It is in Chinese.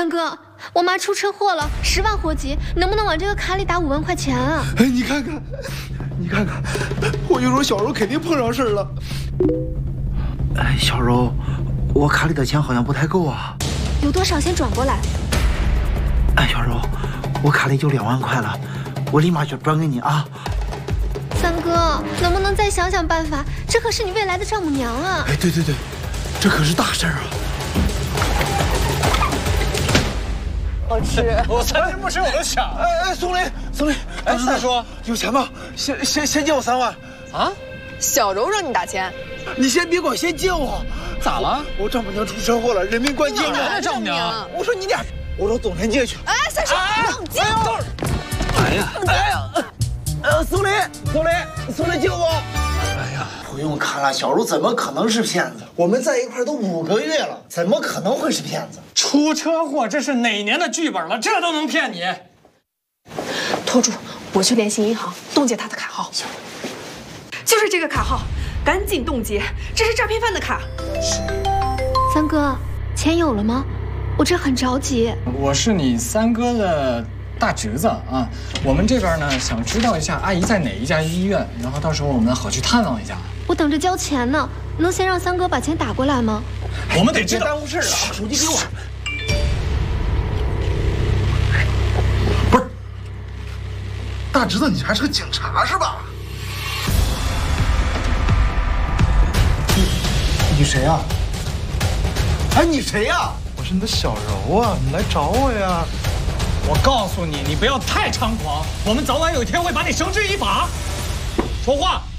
三哥，我妈出车祸了，10万火急，能不能往这个卡里打5万块钱啊？ 哎，你看看，我就说小柔肯定碰上事了。 哎，小柔，我卡里的钱好像不太够啊。 有多少先转过来？ 哎，小柔，我卡里就2万块了，我立马就转给你啊。 三哥，能不能再想想办法？这可是你未来的丈母娘啊！ 哎，对，这可是大事啊！ 好吃， 我3天不吃我都想。 哎，宋林， 哎，三叔， 有钱吗？先借我3万啊！ 小柔让你打钱， 你先别管，先借我。 咋了？ 我丈母娘出车祸了，人命关天哪来啊！ 的丈母娘？ 我说你俩，我找总监借去。 哎，三叔，冷静。 哎呀， 宋林，救我！ 哎呀，不用看了，小柔怎么可能是骗子？我们在一块都5个月了，怎么可能会是骗子？ 出车祸，这是哪年的剧本了？这都能骗你？ 托住，我去联系银行冻结他的卡号。就是这个卡号，赶紧冻结，这是诈骗犯的卡。 三哥，钱有了吗？我这很着急。 我是你三哥的大侄子啊，我们这边呢想知道一下阿姨在哪一家医院，然后到时候我们好去探望一下。 我等着交钱呢，能先让三哥把钱打过来吗？ 我们得知道。 别耽误事了啊！手机给我。不是，大侄子，你还是个警察是吧？你谁呀？哎，你谁呀？我是你的小柔啊，你来找我呀。 我告诉你，你不要太猖狂，我们早晚有一天会把你绳之以法。说话。